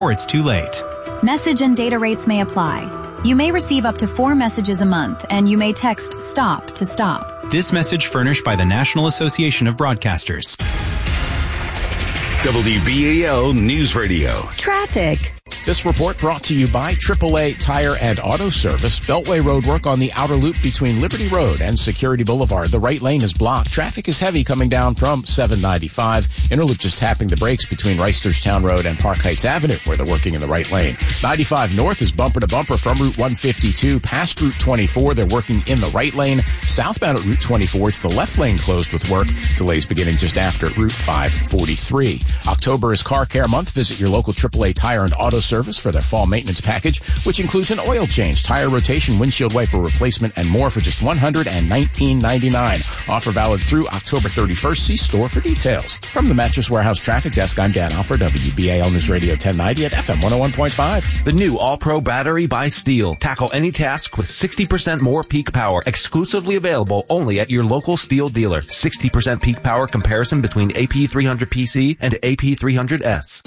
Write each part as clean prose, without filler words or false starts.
or it's too late. Message and data rates may apply. You may receive up to 4 messages a month, and you may text STOP to stop. This message furnished by the National Association of Broadcasters. WBAL News Radio. Traffic. This report brought to you by AAA Tire and Auto Service. Beltway roadwork on the outer loop between Liberty Road and Security Boulevard. The right lane is blocked. Traffic is heavy coming down from 795. Interloop just tapping the brakes between Reisterstown Road and Park Heights Avenue, where they're working in the right lane. 95 north is bumper to bumper from Route 152 past Route 24. They're working in the right lane. Southbound at Route 24, it's the left lane closed with work. Delays beginning just after Route 543. October is Car Care Month. Visit your local AAA Tire and Auto Service for their fall maintenance package, which includes an oil change, tire rotation, windshield wiper replacement, and more for just $119.99. Offer valid through October 31st. See store for details. From the Mattress Warehouse Traffic Desk, I'm Dan Alford, WBAL News Radio 1090 at FM 101.5. The new All-Pro battery by Steel. Tackle any task with 60% more peak power. Exclusively available only at your local Steel dealer. 60% peak power comparison between AP300PC and AP300S.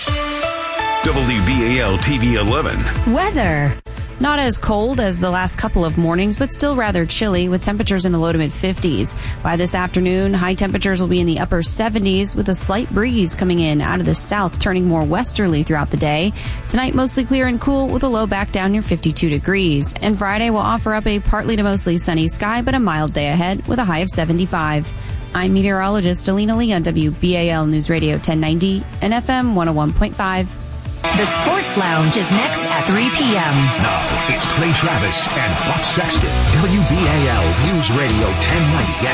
WBAL TV 11. Weather. Not as cold as the last couple of mornings, but still rather chilly with temperatures in the low to mid 50s. By this afternoon, high temperatures will be in the upper 70s with a slight breeze coming in out of the south, turning more westerly throughout the day. Tonight, mostly clear and cool with a low back down near 52 degrees. And Friday will offer up a partly to mostly sunny sky, but a mild day ahead with a high of 75. I'm meteorologist Alina Lee on WBAL News Radio 1090 and FM 101.5. The Sports Lounge is next at 3 p.m. Now, it's Clay Travis and Buck Sexton. WBAL News Radio 1090 at